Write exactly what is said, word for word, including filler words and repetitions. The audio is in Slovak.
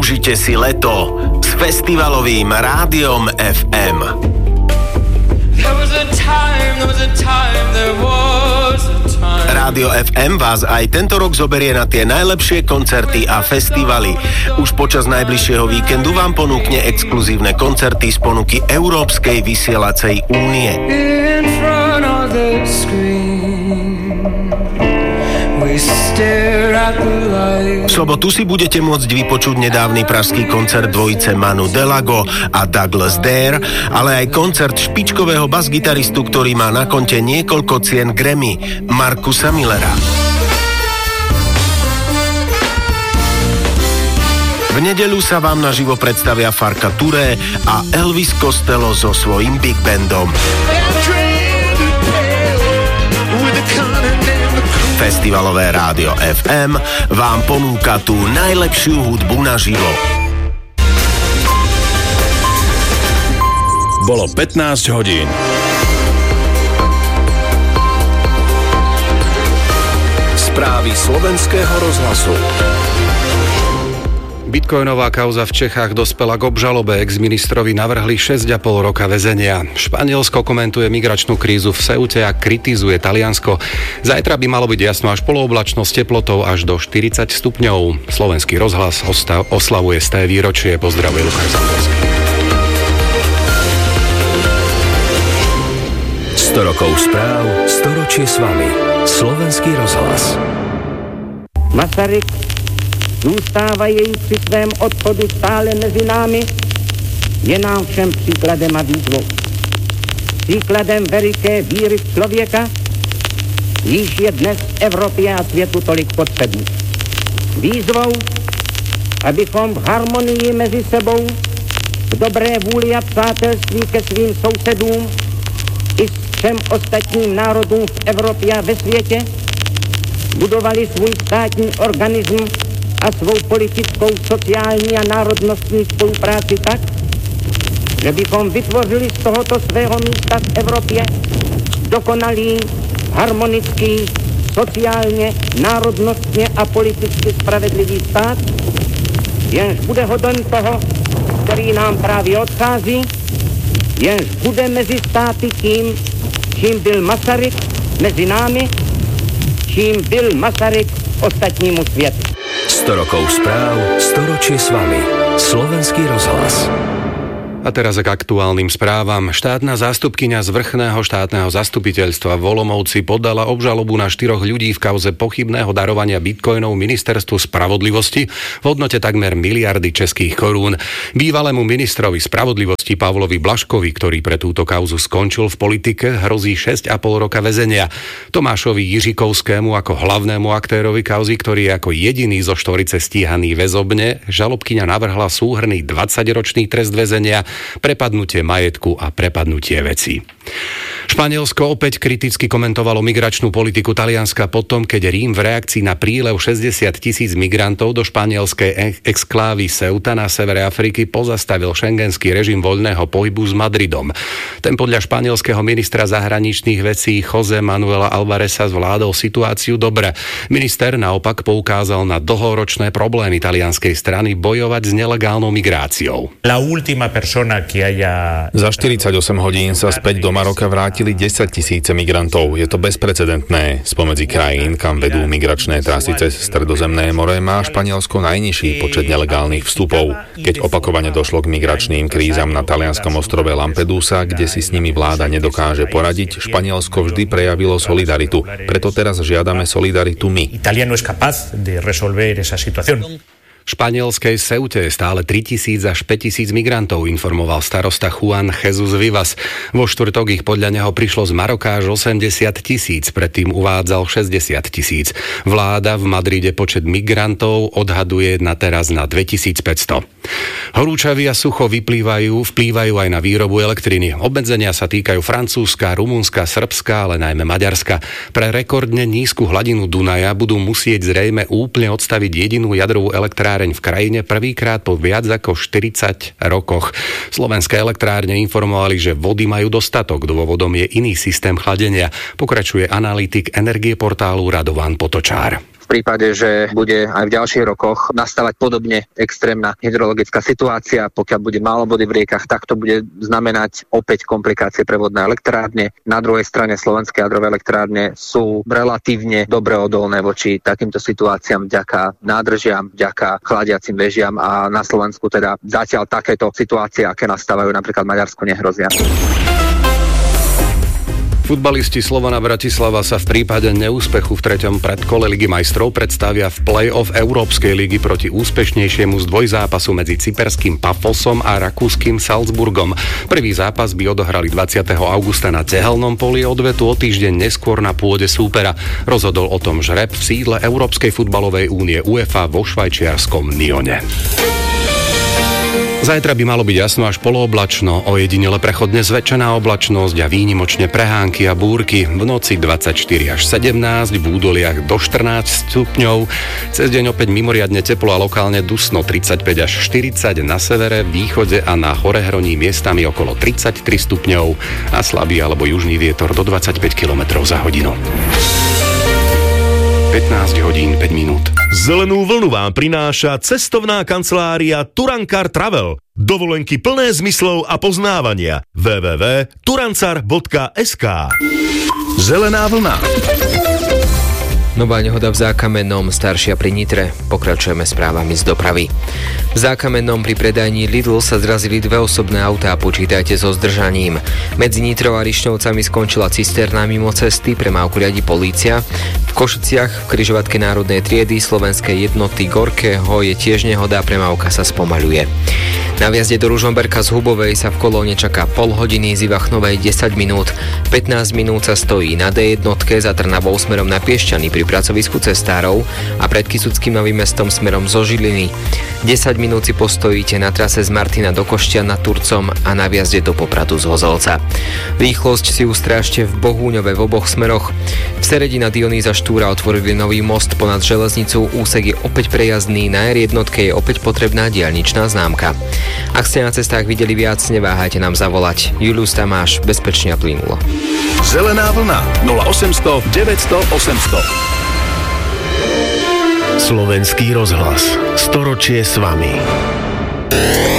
Užite si leto s festivalovým rádiom ef em. Rádio ef em vás aj tento rok zoberie na tie najlepšie koncerty a festivaly. Už počas najbližšieho víkendu vám ponúkne exkluzívne koncerty z ponuky Európskej vysielacej únie. V sobotu si budete môcť vypočuť nedávny pražský koncert dvojice Manu Delago a Douglas Dare, ale aj koncert špičkového basgitaristu, ktorý má na konte niekoľko cien Grammy, Marcusa Millera. V nedeľu sa vám naživo predstavia Farka Touré a Elvis Costello so svojím big bandom. Festivalové rádio ef em vám ponúka tú najlepšiu hudbu naživo. Bolo pätnásť hodín. Správy slovenského rozhlasu. Bitcoinová kauza v Čechách dospela k obžalobe. Ex-ministrovi navrhli šesť a pol roka väzenia. Španielsko komentuje migračnú krízu v Ceute a kritizuje Taliansko. Zajtra by malo byť jasno až polooblačno s teplotou až do štyridsať stupňov. Slovenský rozhlas ostav, oslavuje sté výročie. Pozdravuje Lukáš Zamborský. sto rokov správ, storočie s vami. Slovenský rozhlas. Masaryk zůstávají při svém odchodu stále mezi námi, je nám všem příkladem a výzvou. Příkladem veliké víry v člověka, již je dnes Evropě a světu tolik potřebný. Výzvou, abychom v harmonii mezi sebou, v dobré vůli a přátelství ke svým sousedům i s všem ostatním národům v Evropě a ve světě budovali svůj státní organismus a svou politickou, sociální a národnostní spolupráci tak, že bychom vytvořili z tohoto svého místa v Evropě dokonalý, harmonický, sociálně, národnostně a politicky spravedlivý stát, jenž bude hoden toho, který nám právě odchází, jenž bude mezi státy tím, čím byl Masaryk mezi námi, čím byl Masaryk ostatnímu světu. sto rokov správ, storočie s vami. Slovenský rozhlas. A teraz k aktuálnym správam. Štátna zástupkyňa z vrchného štátneho zastupiteľstva v Olomouci podala obžalobu na štyroch ľudí v kauze pochybného darovania bitcoinov Ministerstvu spravodlivosti v hodnote takmer miliardy českých korún. Bývalému ministrovi spravodlivosti Pavlovi Blažkovi, ktorý pre túto kauzu skončil v politike, hrozí šesť a pol roka väzenia. Tomášovi Jižikovskému ako hlavnému aktérovi kauzy, ktorý je ako jediný zo štvorice stíhaný väzobne, žalobkyňa navrhla súhrnný dvadsaťročný trest väzenia, prepadnutie majetku a prepadnutie vecí. Španielsko opäť kriticky komentovalo migračnú politiku Talianska potom, keď Rím v reakcii na prílev šesťdesiat tisíc migrantov do španielskej exklávy Ceuta na severe Afriky pozastavil šengenský režim voľného pohybu s Madridom. Ten podľa španielského ministra zahraničných vecí José Manuela Alvareza zvládol situáciu dobre. Minister naopak poukázal na dlhoročné problémy talianskej strany bojovať s nelegálnou migráciou. Za štyridsaťosem hodín sa späť do Maroka vrátili desaťtisíce migrantov. Je to bezprecedentné. Spomedzi krajín, kam vedú migračné trasy cez Stredozemné more, má Španielsko najnižší počet nelegálnych vstupov. Keď opakovane došlo k migračným krízam na talianskom ostrove Lampedusa, kde si s nimi vláda nedokáže poradiť, Španielsko vždy prejavilo solidaritu. Preto teraz žiadame solidaritu my. V španielskej Ceute je stále tritisíc až päťtisíc migrantov, informoval starosta Juan Jesus Vivas. Vo štvrtok ich podľa neho prišlo z Maroka až osemdesiat tisíc, predtým uvádzal šesťdesiat tisíc. Vláda v Madride počet migrantov odhaduje na teraz na dvetisícpäťsto. Horúčavy a sucho vyplývajú, vplývajú aj na výrobu elektriny. Obmedzenia sa týkajú Francúzska, Rumunska, Srbska, ale najmä Maďarska. Pre rekordne nízku hladinu Dunaja budú musieť zrejme úplne odstaviť jedinú jadrovú elektráreň v krajine prvýkrát po viac ako štyridsať rokoch. Slovenské elektrárne informovali, že vody majú dostatok. Dôvodom je iný systém chladenia. Pokračuje analytik energie portálu Radovan Potočár. v prípade, že bude aj v ďalších rokoch nastávať podobne extrémna hydrologická situácia, pokiaľ bude málo vody v riekach, tak to bude znamenať opäť komplikácie pre vodné elektrárne. Na druhej strane slovenské jadrové elektrárne sú relatívne dobre odolné voči takýmto situáciám vďaka nádržiam, vďaka chladiacim vežiam a na Slovensku teda zatiaľ takéto situácie, aké nastávajú napríklad v Maďarsku, nehrozia. Futbalisti Slovana Bratislava sa v prípade neúspechu v treťom predkole Ligy majstrov predstavia v play-off Európskej ligy proti úspešnejšiemu z dvojzápasu medzi cyperským Pafosom a rakúskym Salzburgom. Prvý zápas by odohrali dvadsiateho augusta na tehelnom poli, odvetu o týždeň neskôr na pôde súpera. Rozhodol o tom žreb v sídle Európskej futbalovej únie UEFA vo švajčiarskom Nyone. Zajtra by malo byť jasno až polooblačno, ojedinele prechodne zväčšená oblačnosť a výnimočne prehánky a búrky. V noci dvadsaťštyri až sedemnásť, v údoliach do štrnásť stupňov. Cez deň opäť mimoriadne teplo a lokálne dusno tridsaťpäť až štyridsať, na severe, východe a na Horehroní miestami okolo tridsaťtri stupňov a slabý alebo južný vietor do dvadsaťpäť kilometrov za hodinu. pätnásť hodín päť minút. Zelenú vlnu vám prináša cestovná kancelária Turankar Travel. Dovolenky plné zmyslov a poznávania. w w w bodka turancar bodka es ká. Zelená vlna. Nová nehoda v Zákamennom, staršia pri Nitre. Pokračujeme správami z dopravy. V Zákamennom pri predajni Lidl sa zrazili dve osobné autá, počítajte so zdržaním. Medzi Nitrou a Rišňovcami skončila cisterna mimo cesty, premávku riadi polícia. V Košiciach v križovatke národnej triedy slovenskej jednoty Gorkého je tiež nehoda, premávka sa spomaľuje. Na vjazde do Ružomberka z Hubovej sa v kolóne čaká pol hodiny, z Ivachnovej desať minút. pätnásť minút sa stojí na dé jednotke za Trnavou smerom na Piešťany pri pracovisku cestárov a pred Kysuckým Novým Mestom smerom zo Žiliny. desať minút si postojíte na trase z Martina do Košťan nad Turcom a na vjazde do Popradu z Hozolca. Rýchlosť si ustrážte v Bohúňove v oboch smeroch. V Seredi na Dionýza Štúra otvorili nový most ponad železnicu, úsek je opäť prejazdný, na er jednotke je opäť potrebná diaľničná známka. Ak ste na cestách videli viac, neváhajte nám zavolať. Julius Tamáš, bezpečne a plynulo. Zelená vlna nula osemsto deväťsto osemsto. Slovenský rozhlas. Storočie s vami.